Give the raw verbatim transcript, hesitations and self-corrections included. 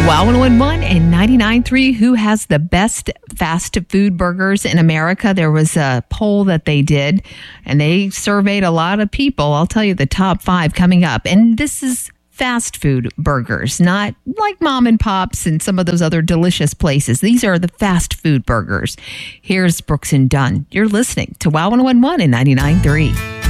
Wow one oh one and ninety-nine point three, who has the best fast food burgers in America? There was a poll that they did, and they surveyed a lot of people. I'll tell you the top five coming up. And this is fast food burgers, not like mom and pops and some of those other delicious places. These are the fast food burgers. Here's Brooks and Dunn. You're listening to Wow one oh one and ninety-nine point three.